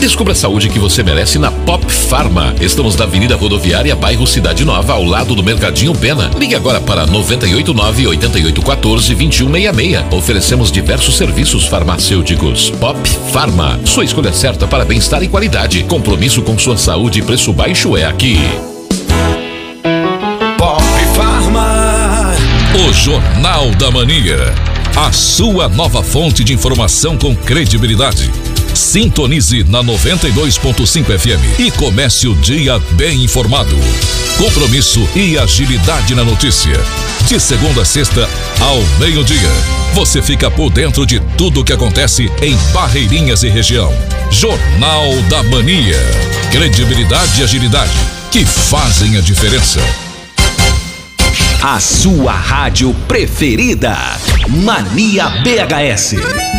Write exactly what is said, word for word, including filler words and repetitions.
Descubra a saúde que você merece na Pop Pharma. Estamos na Avenida Rodoviária, bairro Cidade Nova, ao lado do Mercadinho Pena. Ligue agora para nove oito nove, oito oito um quatro, dois um seis seis. Oferecemos diversos serviços farmacêuticos. Pop Pharma, sua escolha certa para bem-estar e qualidade. Compromisso com sua saúde e preço baixo é aqui. Pop Pharma. O Jornal da Mania. A sua nova fonte de informação com credibilidade. Sintonize na noventa e dois ponto cinco F M e comece o dia bem informado. Compromisso e agilidade na notícia. De segunda a sexta, ao meio-dia. Você fica por dentro de tudo o que acontece em Barreirinhas e região. Jornal da Mania. Credibilidade e agilidade que fazem a diferença. A sua rádio preferida. Mania B H S.